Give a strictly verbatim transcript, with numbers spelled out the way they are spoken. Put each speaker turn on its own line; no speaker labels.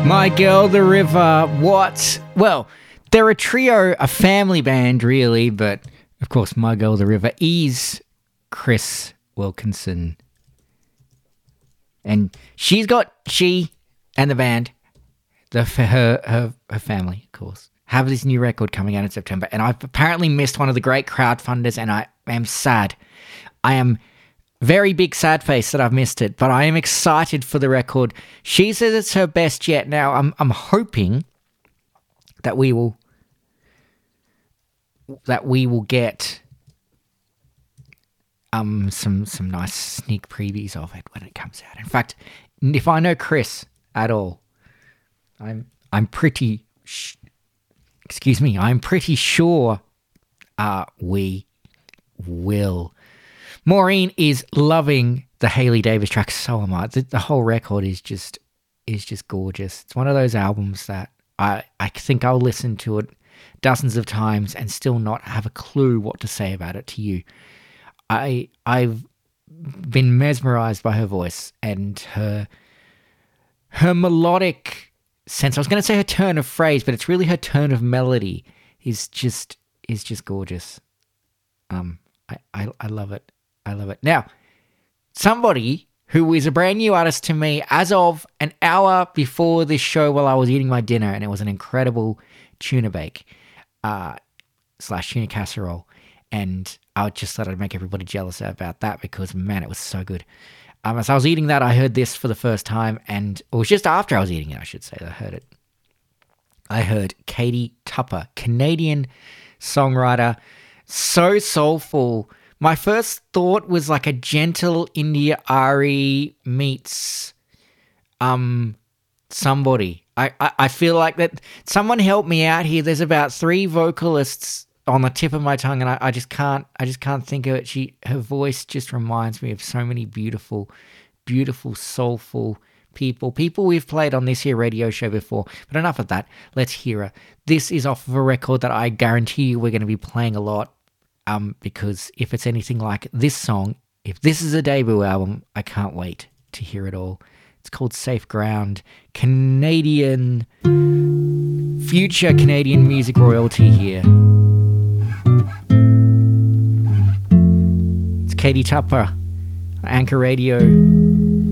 My Girl the River. What? Well, they're a trio, a family band really, but of course My Girl the River is Chris Wilkinson. And she's got, she and the band, the her, her, her family, of course, have this new record coming out in September. And I've apparently missed one of the great crowdfunders, and I am sad. I am very big sad face that I've missed it, but I am excited for the record. She says it's her best yet. Now, I'm I'm hoping that we will that we will get um some some nice sneak previews of it when it comes out. In fact, if I know Chris at all, I'm I'm pretty sh- excuse me, I'm pretty sure uh we will. Maureen is loving the Hayley Davis track. So am I. The, the whole record is just is just gorgeous. It's one of those albums that I, I think I'll listen to it dozens of times and still not have a clue what to say about it to you. I I've been mesmerized by her voice and her her melodic sense. I was going to say her turn of phrase, but it's really her turn of melody is just is just gorgeous. Um, I, I, I love it. I love it. Now, somebody who is a brand new artist to me as of an hour before this show while I was eating my dinner, and it was an incredible tuna bake uh, slash tuna casserole. And I just thought I'd make everybody jealous about that because, man, it was so good. Um, as I was eating that, I heard this for the first time, and it was just after I was eating it, I should say, I heard it. I heard Katie Tupper, Canadian songwriter, so soulful. My first thought was like a gentle India Ari meets um somebody. I, I, I feel like that someone help me out here. There's about three vocalists on the tip of my tongue, and I, I just can't I just can't think of it. She her voice just reminds me of so many beautiful, beautiful, soulful people. People we've played on this here radio show before. But enough of that. Let's hear her. This is off of a record that I guarantee you we're going to be playing a lot. Um, because if it's anything like this song, if this is a debut album, I can't wait to hear it all. It's called Safe Ground. Canadian, future Canadian music royalty here. It's Katie Tupper, Anchor Radio.